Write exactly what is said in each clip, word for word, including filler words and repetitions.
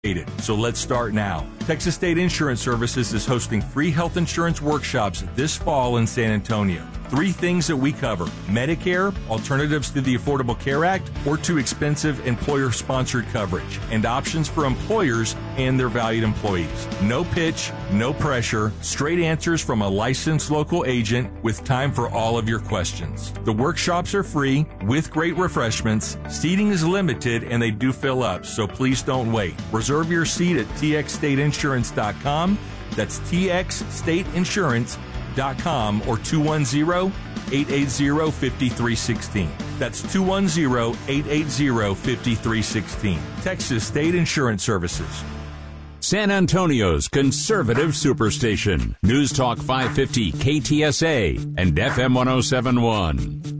So let's start now. Texas State Insurance Services is hosting free health insurance workshops this fall in San Antonio. Three things that we cover: Medicare, alternatives to the Affordable Care Act, or too expensive employer-sponsored coverage, and options for employers and their valued employees. No pitch, no pressure, straight answers from a licensed local agent with time for all of your questions. The workshops are free with great refreshments. Seating is limited and they do fill up, so please don't wait. Reserve your seat at T X state insurance dot com. That's T X state insurance dot com or two one zero, eight eight zero, five three one six. That's two one zero, eight eight zero, five three one six. Texas State Insurance Services. San Antonio's conservative superstation. News Talk five fifty K T S A and F M one oh seven point one.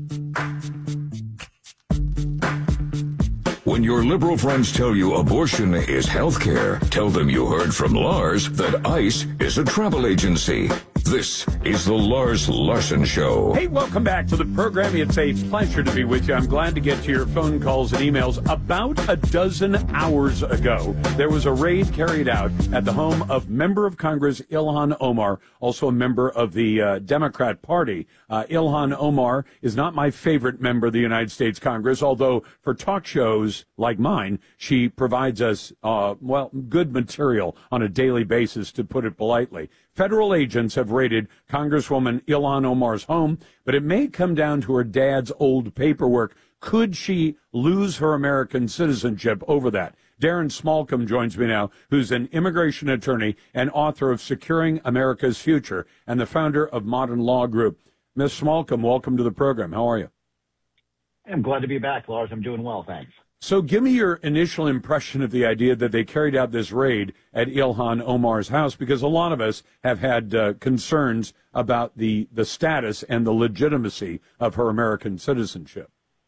When your liberal friends tell you abortion is health care, tell them you heard from Lars that ICE is a travel agency. This is the Lars Larson Show. Hey, welcome back to the program. It's a pleasure to be with you. I'm glad to get to your phone calls and emails. About a dozen hours ago, there was a raid carried out at the home of Member of Congress Ilhan Omar, also a member of the uh, Democrat Party. Uh, Ilhan Omar is not my favorite member of the United States Congress, although for talk shows like mine, she provides us, uh, well, good material on a daily basis, to put it politely. Federal agents have raided Congresswoman Ilhan Omar's home, but it may come down to her dad's old paperwork. Could she lose her American citizenship over that? Darren Smallcomb joins me now, who's an immigration attorney and author of Securing America's Future and the founder of Modern Law Group. Miz Smallcomb, welcome to the program. How are you? I'm glad to be back, Lars. I'm doing well, thanks. So give me your initial impression of the idea that they carried out this raid at Ilhan Omar's house, because a lot of us have had uh, concerns about the, the status and the legitimacy of her American citizenship.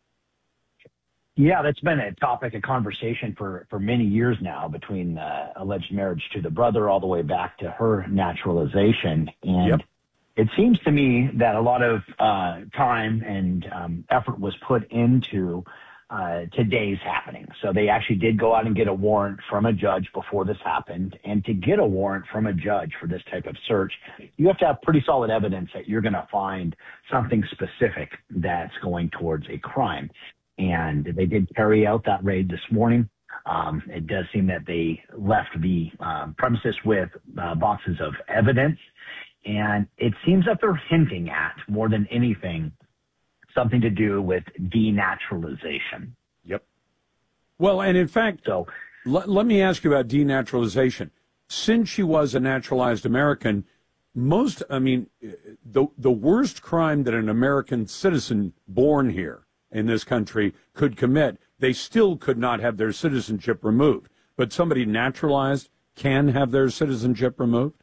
Yeah, that's been a topic of conversation for, for many years now, between uh, alleged marriage to the brother all the way back to her naturalization. And yep. It seems to me that a lot of uh, time and um, effort was put into Uh, today's happening. So they actually did go out and get a warrant from a judge before this happened. And to get a warrant from a judge for this type of search, you have to have pretty solid evidence that you're going to find something specific that's going towards a crime. And they did carry out that raid this morning. Um, it does seem that they left the um, premises with uh, boxes of evidence. And it seems that they're hinting at, more than anything, something to do with denaturalization. Yep. Well, and in fact, so l- let me ask you about denaturalization. Since she was a naturalized American, most, I mean, the the worst crime that an American citizen born here in this country could commit, they still could not have their citizenship removed. But somebody naturalized can have their citizenship removed?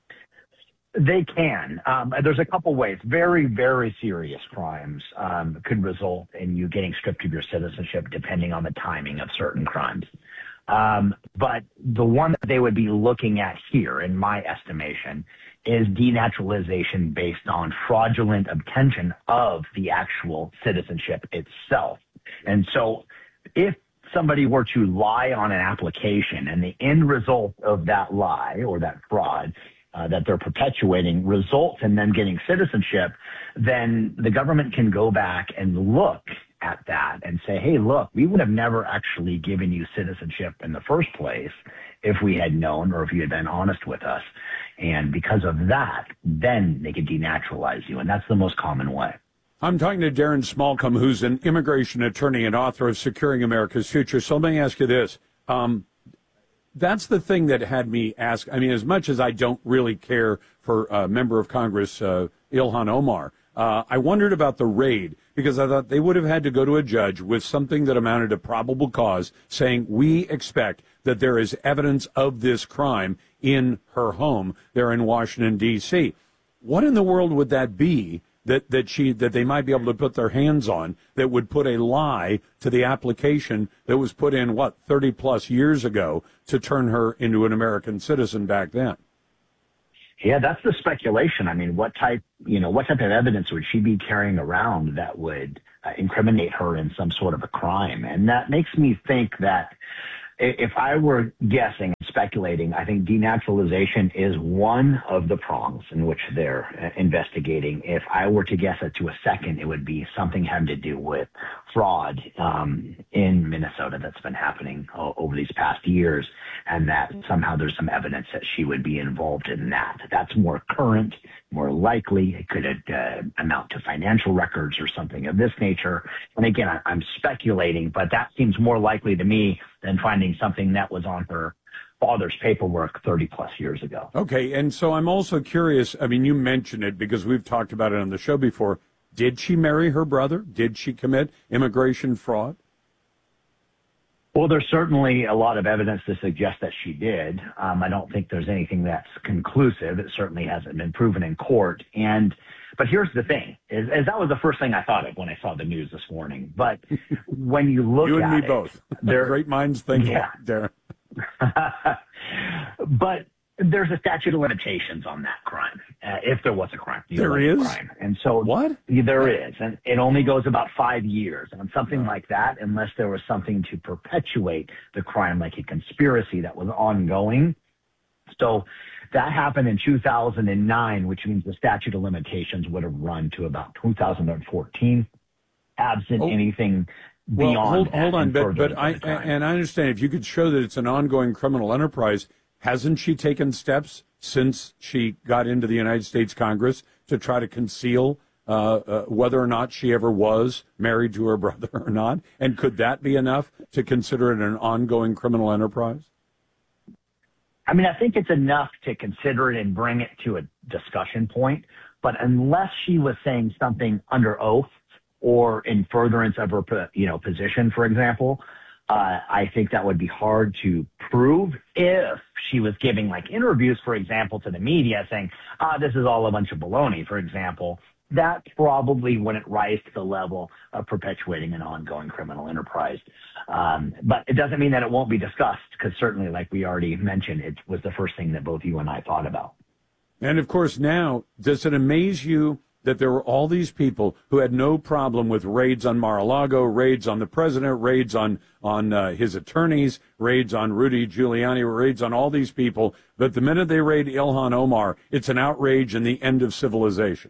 They can. Um, there's a couple ways. Very, very serious crimes um, could result in you getting stripped of your citizenship, depending on the timing of certain crimes. Um, but the one that they would be looking at here, in my estimation, is denaturalization based on fraudulent obtention of the actual citizenship itself. And so if somebody were to lie on an application and the end result of that lie or that fraud Uh, that they're perpetuating results in them getting citizenship, then the government can go back and look at that and say, hey, look, we would have never actually given you citizenship in the first place if we had known, or if you had been honest with us. And because of that, then they could denaturalize you. And that's the most common way. I'm talking to Darren Smallcomb, who's an immigration attorney and author of Securing America's Future. So let me ask you this. Um, That's the thing that had me ask. I mean, as much as I don't really care for uh, Member of Congress uh, Ilhan Omar, uh, I wondered about the raid, because I thought they would have had to go to a judge with something that amounted to probable cause, saying we expect that there is evidence of this crime in her home there in Washington, D C. What in the world would that be that, that she that they might be able to put their hands on that would put a lie to the application that was put in, what, thirty plus years ago to turn her into an American citizen back then? Yeah, that's the speculation. I mean, what type, you know, what type of evidence would she be carrying around that would uh, incriminate her in some sort of a crime? And that makes me think that if I were guessing, speculating, I think denaturalization is one of the prongs in which they're uh, investigating. If I were to guess it to a second, it would be something having to do with fraud um, in Minnesota that's been happening o- over these past years, and that somehow there's some evidence that she would be involved in that. That's more current, more likely. It could uh, amount to financial records or something of this nature. And again, I- I'm speculating, but that seems more likely to me than finding something that was on her father's paperwork thirty plus years ago. Okay, and so I'm also curious, I mean, you mentioned it because we've talked about it on the show before. Did she marry her brother? Did she commit immigration fraud? Well, there's certainly a lot of evidence to suggest that she did. Um, I don't think there's anything that's conclusive. It certainly hasn't been proven in court. And but here's the thing: is, is that was the first thing I thought of when I saw the news this morning. But when you look you at and me it, both, great minds think yeah. alike, Darren. But there's a statute of limitations on that crime, uh, if there was a crime. There is? Crime. And so what? There is. And it only goes about five years. And something oh. like that, unless there was something to perpetuate the crime, like a conspiracy that was ongoing. So that happened in two thousand nine, which means the statute of limitations would have run to about two thousand fourteen, absent oh. anything well, beyond hold, that. Hold on, but, but I, and I understand if you could show that it's an ongoing criminal enterprise. Hasn't she taken steps since she got into the United States Congress to try to conceal uh, uh, whether or not she ever was married to her brother or not? And could that be enough to consider it an ongoing criminal enterprise? I mean, I think it's enough to consider it and bring it to a discussion point. But unless she was saying something under oath or in furtherance of her, you know, position, for example, Uh, I think that would be hard to prove if she was giving like interviews, for example, to the media saying, ah, this is all a bunch of baloney, for example. That probably wouldn't rise to the level of perpetuating an ongoing criminal enterprise. Um, but it doesn't mean that it won't be discussed, because certainly, like we already mentioned, it was the first thing that both you and I thought about. And of course, now, does it amaze you that there were all these people who had no problem with raids on Mar-a-Lago, raids on the president, raids on, on uh, his attorneys, raids on Rudy Giuliani, raids on all these people, but the minute they raid Ilhan Omar, it's an outrage and the end of civilization?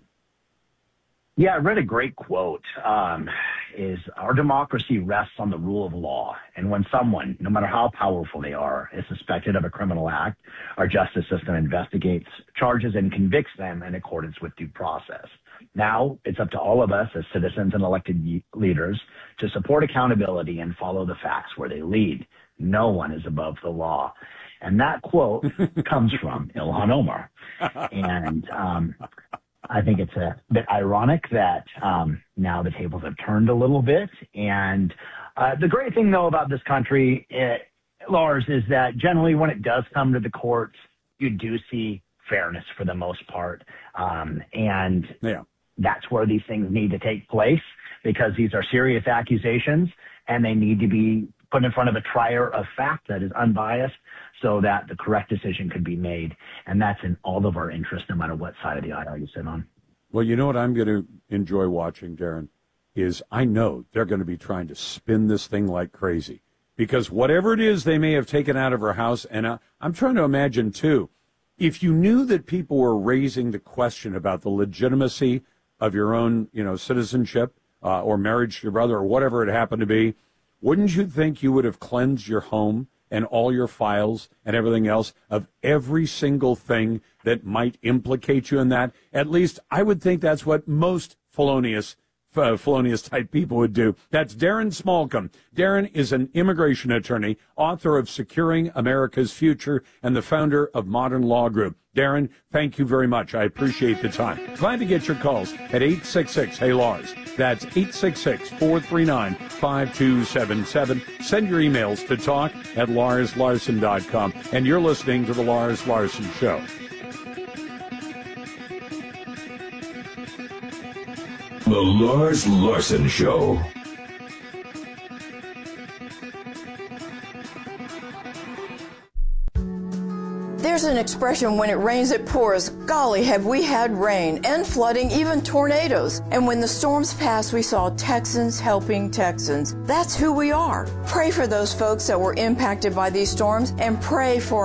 Yeah, I read a great quote, um, is our democracy rests on the rule of law. And when someone, no matter how powerful they are, is suspected of a criminal act, our justice system investigates charges and convicts them in accordance with due process. Now it's up to all of us as citizens and elected leaders to support accountability and follow the facts where they lead. No one is above the law. And that quote comes from Ilhan Omar. And, um, I think it's a bit ironic that um, now the tables have turned a little bit. And uh, the great thing, though, about this country, it, Lars, is that generally when it does come to the courts, you do see fairness for the most part. Um, and yeah. that's where these things need to take place, because these are serious accusations and they need to be put in front of a trier of fact that is unbiased, so that the correct decision could be made. And that's in all of our interest, no matter what side of the aisle you sit on. Well, you know what I'm going to enjoy watching, Darren, is I know they're going to be trying to spin this thing like crazy. Because whatever it is they may have taken out of her house, and uh, I'm trying to imagine, too, if you knew that people were raising the question about the legitimacy of your own, you know, citizenship uh, or marriage to your brother or whatever it happened to be, wouldn't you think you would have cleansed your home and all your files and everything else of every single thing that might implicate you in that? At least I would think that's what most felonious, uh, felonious type people would do. That's Darren Smallcombe. Darren is an immigration attorney, author of Securing America's Future, and the founder of Modern Law Group. Darren, thank you very much. I appreciate the time. Glad to get your calls at eight six six, hey Lars. That's eight six six, four three nine, five two seven seven. Send your emails to talk at lars larson dot com. And you're listening to The Lars Larson Show. The Lars Larson Show. There's an expression, when it rains, it pours. Golly, have we had rain and flooding, even tornadoes. And when the storms passed, we saw Texans helping Texans. That's who we are. Pray for those folks that were impacted by these storms and pray for